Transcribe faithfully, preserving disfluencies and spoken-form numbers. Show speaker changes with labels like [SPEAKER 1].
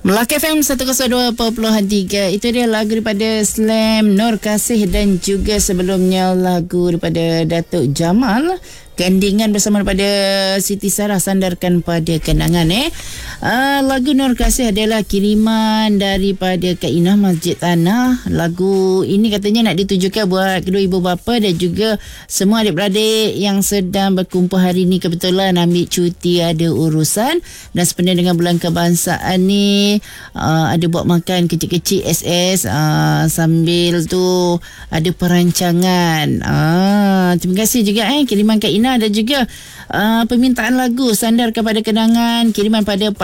[SPEAKER 1] Melaka F M seratus dua perpuluhan tiga. Itu dia lagu daripada Slam, Nur Kasih, dan juga sebelumnya lagu daripada Datuk Jamal, gandingan bersama daripada Siti Sarah, Sandarkan Pada Kenangan. eh. Uh, lagu Nur Kasih adalah kiriman daripada Kak Inah Masjid Tanah. Lagu ini katanya nak ditujukan buat kedua ibu bapa dan juga semua adik-beradik yang sedang berkumpul hari ni, kebetulan ambil cuti, ada urusan, dan sebenarnya dengan bulan kebangsaan ni uh, ada buat makan kecil-kecil S S, uh, sambil tu ada perancangan. Uh, terima kasih juga eh kiriman Kak Ina, dan juga uh, permintaan lagu Sandarkan Pada Kenangan, kiriman pada Pak